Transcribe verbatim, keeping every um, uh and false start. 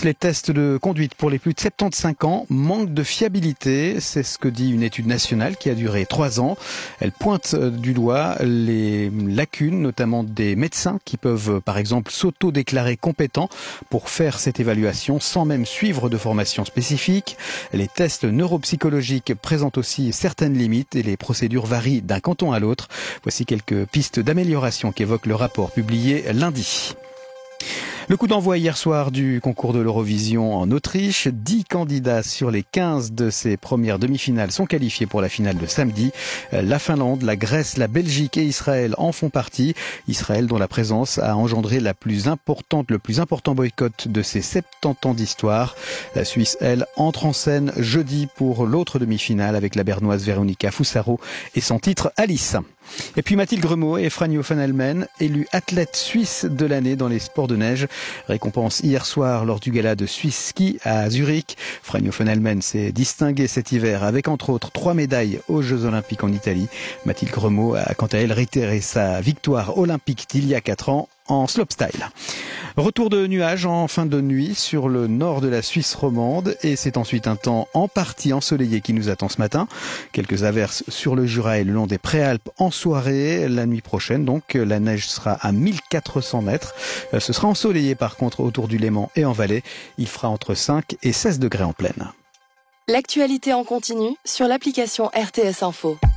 tous, les tests de conduite pour les plus de soixante-quinze ans manquent de fiabilité. C'est ce que dit une étude nationale qui a duré trois ans. Elle pointe du doigt les lacunes, notamment des médecins qui peuvent, par exemple, s'auto-déclarer compétents pour faire cette évaluation sans même suivre de formation spécifique. Les tests neuropsychologiques présentent aussi certaines limites et les procédures varient d'un canton à l'autre. Voici quelques pistes d'amélioration qu'évoque le rapport publié lundi. Le coup d'envoi hier soir du concours de l'Eurovision en Autriche. dix candidats sur les quinze de ces premières demi-finales sont qualifiés pour la finale de samedi. La Finlande, la Grèce, la Belgique et Israël en font partie. Israël dont la présence a engendré la plus importante, le plus important boycott de ses soixante-dix ans d'histoire. La Suisse, elle, entre en scène jeudi pour l'autre demi-finale avec la bernoise Veronika Fusaro et son titre Alice. Et puis Mathilde Gremaud et Franjo van Helmen, élus athlètes suisses de l'année dans les sports de neige. Récompense hier soir lors du gala de Swiss Ski à Zurich. Franjo van Helmen s'est distingué cet hiver avec entre autres trois médailles aux Jeux Olympiques en Italie. Mathilde Gremaud a quant à elle réitéré sa victoire olympique d'il y a quatre ans en slopestyle. Retour de nuages en fin de nuit sur le nord de la Suisse romande et c'est ensuite un temps en partie ensoleillé qui nous attend ce matin. Quelques averses sur le Jura et le long des Préalpes en soirée. La nuit prochaine, donc, la neige sera à mille quatre cents mètres. Ce sera ensoleillé par contre autour du Léman et en Valais. Il fera entre cinq et seize degrés en plaine. L'actualité en continu sur l'application R T S Info.